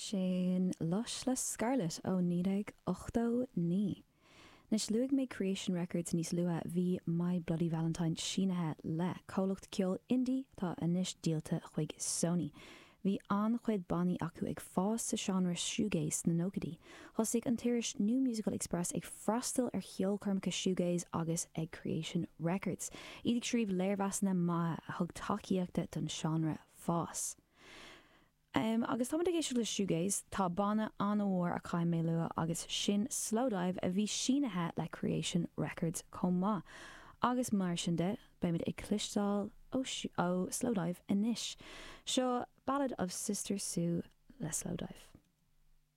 Sin lush le Scarlett ó nídag 8 ní. Nis luig mé Creation Records níos lua bhí My Bloody Valentine sínathe le cólacht ceol indie tá inis díalta chuig Sony. Bhí an chuid bannaí acu ag fás sa genre shoegaze na nógadí. Thosaigh an tíris New Musical Express ag freastal ar cheol carmacha shoegaze agus ag Creation Records. Iad sríomh léirheasna maithe a thug tacaíochta don genre fás. Agus tá géisiú le shoegaze tá banna an mhór a caiim mé lua agus sin Slowdive a bhí sínathe le Creation Records comá. Agus mar sin de beimid ag clistáil ó Slowdive inis. Seo Ballad of Sister Sue le Slowdive.